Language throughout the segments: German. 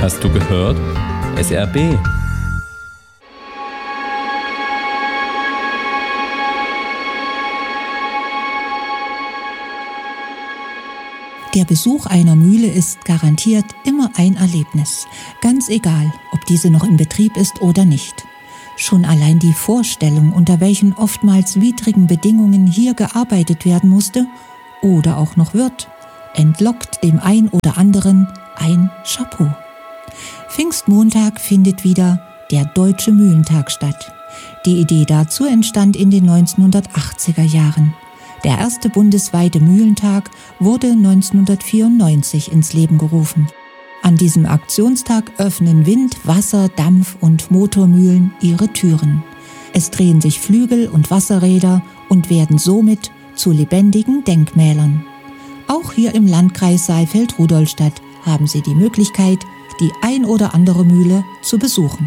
Hast du gehört? SRB. Der Besuch einer Mühle ist garantiert immer ein Erlebnis, ganz egal, ob diese noch in Betrieb ist oder nicht. Schon allein die Vorstellung, unter welchen oftmals widrigen Bedingungen hier gearbeitet werden musste oder auch noch wird, entlockt dem ein oder anderen ein Chapeau. Pfingstmontag findet wieder der Deutsche Mühlentag statt. Die Idee dazu entstand in den 1980er Jahren. Der erste bundesweite Mühlentag wurde 1994 ins Leben gerufen. An diesem Aktionstag öffnen Wind-, Wasser-, Dampf- und Motormühlen ihre Türen. Es drehen sich Flügel und Wasserräder und werden somit zu lebendigen Denkmälern. Auch hier im Landkreis Saalfeld-Rudolstadt haben Sie die Möglichkeit, die ein oder andere Mühle zu besuchen.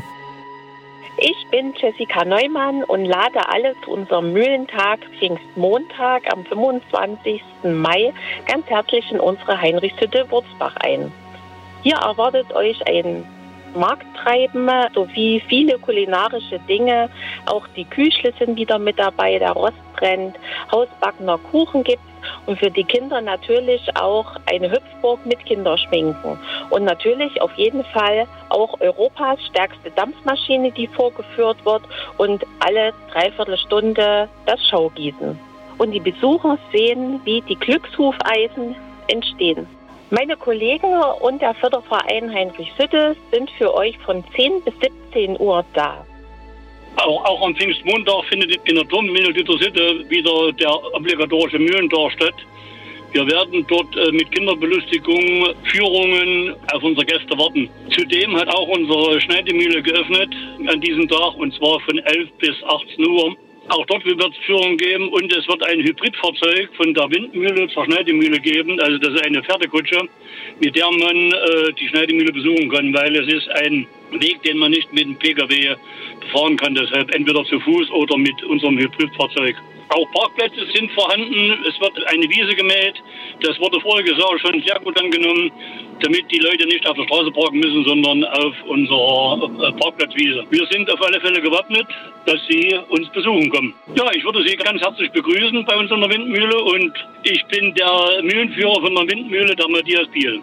Ich bin Jessica Neumann und lade alle zu unserem Mühlentag Pfingstmontag am 25. Mai ganz herzlich in unsere Heinrichshütte Wurzbach ein. Hier erwartet euch ein Markttreiben sowie viele kulinarische Dinge. Auch die Küchle sind wieder mit dabei, der Rost brennt, hausbackener Kuchen gibt's und für die Kinder natürlich auch eine Hüpfburg mit Kinderschminken. Und natürlich auf jeden Fall auch Europas stärkste Dampfmaschine, die vorgeführt wird und alle Dreiviertelstunde das Schaugießen. Und die Besucher sehen, wie die Glückshufeisen entstehen. Meine Kollegen und der Förderverein Heinrichshütte sind für euch von 10 bis 17 Uhr da. Auch am Pfingstmontag findet in der Turmmühle Dittersitte wieder der obligatorische Mühlentag statt. Wir werden dort mit Kinderbelustigung, Führungen auf unsere Gäste warten. Zudem hat auch unsere Schneidemühle geöffnet an diesem Tag, und zwar von 11 bis 18 Uhr. Auch dort wird es Führung geben und es wird ein Hybridfahrzeug von der Windmühle zur Schneidemühle geben. Also das ist eine Pferdekutsche, mit der man die Schneidemühle besuchen kann, weil es ist ein Weg, den man nicht mit dem Pkw befahren kann. Deshalb entweder zu Fuß oder mit unserem Hybridfahrzeug. Auch Parkplätze sind vorhanden. Es wird eine Wiese gemäht. Das wurde voriges Jahr schon sehr gut angenommen, damit die Leute nicht auf der Straße parken müssen, sondern auf unserer Parkplatzwiese. Wir sind auf alle Fälle gewappnet, dass Sie uns besuchen kommen. Ja, ich würde Sie ganz herzlich begrüßen bei uns in der Windmühle und ich bin der Mühlenführer von der Windmühle, der Matthias Biel.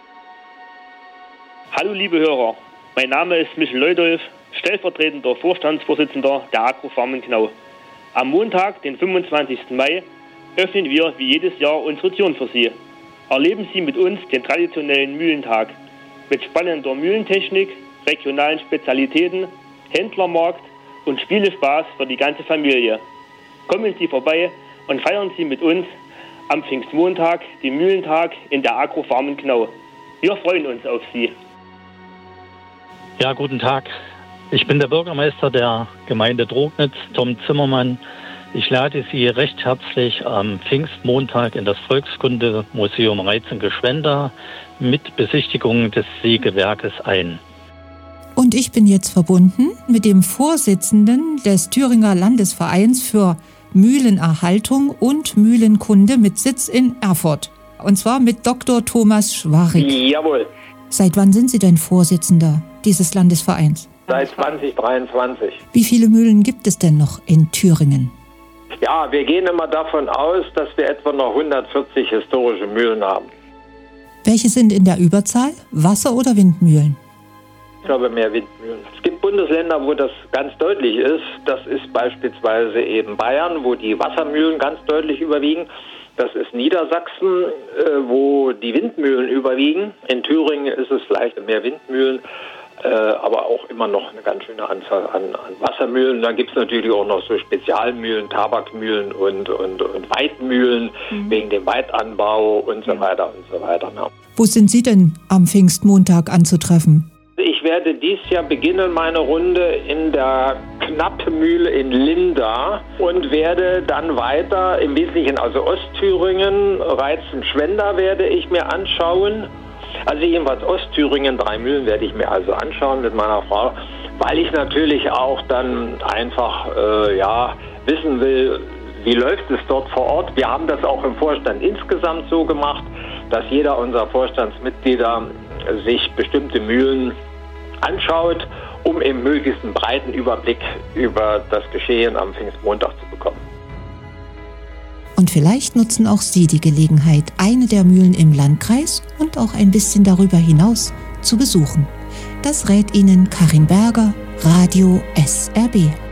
Hallo liebe Hörer, mein Name ist Michel Leudolf, stellvertretender Vorstandsvorsitzender der Agrofarmen Knau. Am Montag, den 25. Mai, öffnen wir wie jedes Jahr unsere Türen für Sie. Erleben Sie mit uns den traditionellen Mühlentag mit spannender Mühlentechnik, regionalen Spezialitäten, Händlermarkt und Spielespaß für die ganze Familie. Kommen Sie vorbei und feiern Sie mit uns am Pfingstmontag den Mühlentag in der Agrofarmen Knau. Wir freuen uns auf Sie. Ja, guten Tag. Ich bin der Bürgermeister der Gemeinde Drognitz, Tom Zimmermann. Ich lade Sie recht herzlich am Pfingstmontag in das Volkskundemuseum Reizengeschwender mit Besichtigung des Sägewerkes ein. Und ich bin jetzt verbunden mit dem Vorsitzenden des Thüringer Landesvereins für Mühlenerhaltung und Mühlenkunde mit Sitz in Erfurt. Und zwar mit Dr. Thomas Schwarik. Jawohl. Seit wann sind Sie denn Vorsitzender dieses Landesvereins? Seit 2023. Wie viele Mühlen gibt es denn noch in Thüringen? Ja, wir gehen immer davon aus, dass wir etwa noch 140 historische Mühlen haben. Welche sind in der Überzahl? Wasser- oder Windmühlen? Ich glaube, mehr Windmühlen. Es gibt Bundesländer, wo das ganz deutlich ist. Das ist beispielsweise eben Bayern, wo die Wassermühlen ganz deutlich überwiegen. Das ist Niedersachsen, wo die Windmühlen überwiegen. In Thüringen ist es vielleicht mehr Windmühlen, aber auch immer noch eine ganz schöne Anzahl an Wassermühlen. Dann gibt es natürlich auch noch so Spezialmühlen, Tabakmühlen und Weidmühlen wegen dem Weidanbau und so weiter und so weiter. Ja. Wo sind Sie denn am Pfingstmontag anzutreffen? Ich werde dieses Jahr beginnen meine Runde in der Knappmühle in Linda und werde dann weiter im Wesentlichen also Ostthüringen, Reizenschwender werde ich mir anschauen. Also jedenfalls Ostthüringen, 3 Mühlen werde ich mir also anschauen mit meiner Frau, weil ich natürlich auch dann einfach wissen will, wie läuft es dort vor Ort. Wir haben das auch im Vorstand insgesamt so gemacht, dass jeder unserer Vorstandsmitglieder sich bestimmte Mühlen anschaut, um eben möglichst einen breiten Überblick über das Geschehen am Pfingstmontag zu bekommen. Und vielleicht nutzen auch Sie die Gelegenheit, eine der Mühlen im Landkreis und auch ein bisschen darüber hinaus zu besuchen. Das rät Ihnen Karin Berger, Radio SRB.